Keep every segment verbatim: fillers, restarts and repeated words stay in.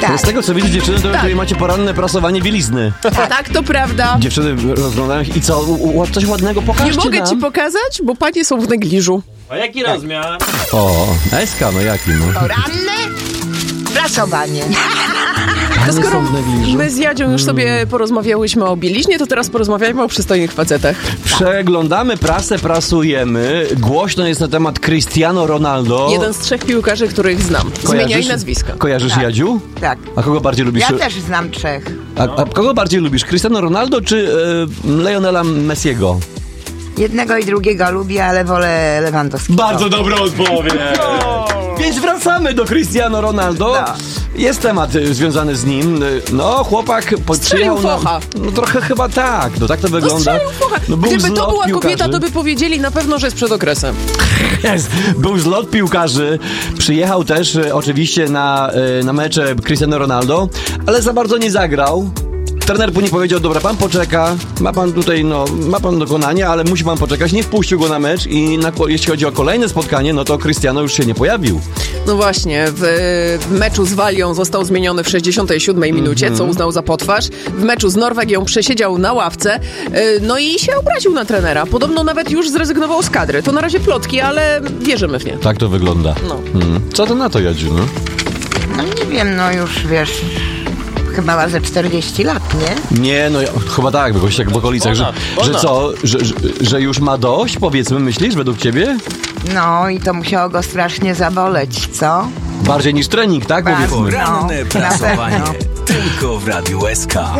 To z tego co widzę, dziewczyny, to Tak. tutaj macie poranne prasowanie bielizny. Tak, to prawda. Dziewczyny rozglądają się i co? U, u, coś ładnego pokażcie Nie mogę nam. ci pokazać, bo panie są w negliżu. A jaki rozmiar? O, Eska, no jaki, no. Poranne prasowanie. To skoro są w negliżu. my z Jadzią już sobie porozmawiałyśmy o bieliźnie, to teraz porozmawiajmy o przystojnych facetach. Przeglądamy prasę, prasujemy. Głośno jest na temat Cristiano Ronaldo. Jeden z trzech piłkarzy, których znam. Zmieniaj nazwiska. Kojarzysz, Tak. Jadziu? Tak. A kogo bardziej lubisz? Ja też znam trzech. A, a kogo bardziej lubisz? Cristiano Ronaldo czy e, Lionela Messiego? Jednego i drugiego lubię, ale wolę Lewandowskiego. Bardzo dobra odpowiedź. Więc wracamy do Cristiano Ronaldo. No. Jest temat y, związany z nim. Y, No, chłopak Strzelił podczyjał focha. No trochę chyba tak. No tak to No wygląda. strzelił focha. No, był Gdyby to zlot była piłkarzy. kobieta, to by powiedzieli na pewno, że jest przed okresem. Jest. Był zlot piłkarzy. Przyjechał też y, oczywiście na, y, na mecze Cristiano Ronaldo, ale za bardzo nie zagrał. Trener później powiedział, dobra, pan poczeka, ma pan tutaj, no, ma pan dokonanie, ale musi pan poczekać. Nie wpuścił go na mecz i na, jeśli chodzi o kolejne spotkanie, no to Cristiano już się nie pojawił. No właśnie, w, w meczu z Walią został zmieniony w sześćdziesiątej siódmej minucie, co uznał za potwarz. W meczu z Norwegią przesiedział na ławce, yy, no i się obraził na trenera. Podobno nawet już zrezygnował z kadry. To na razie plotki, ale wierzymy w nie. Tak to wygląda. No. Mm. Co to na to, Jadziu, no? No nie wiem, no już wiesz, chyba ma ze czterdzieści lat, nie? Nie, no ja, chyba tak, bo jak w okolicach, że, Ponad, że ponad. co, że, że, że już ma dość, powiedzmy, myślisz, według ciebie? No i to musiało go strasznie zaboleć, co? Bardziej niż trening, tak? Bardzo. Powiedzmy. Poranne No, prasowanie. na pewno. Tylko w Radiu S K.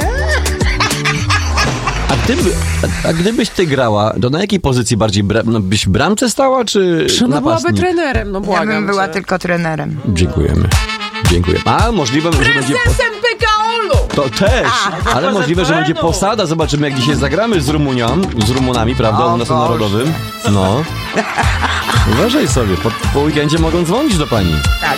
A, gdyby, a, a gdybyś ty grała, to na jakiej pozycji bardziej, bra, no, byś w bramce stała, czy Czy ona byłaby napastnik? trenerem, no Ja błagam bym była cię. tylko trenerem. Dziękujemy. Dziękuję. A, możliwe, że będzie... Po... Prezesem P K O-lu! To też, ale możliwe, że będzie terenu. posada. Zobaczymy, jak dzisiaj zagramy z Rumunią, z Rumunami, prawda, O u nas na Boże. Narodowym. No. Uważaj sobie, po, po weekendzie mogą dzwonić do pani. Tak.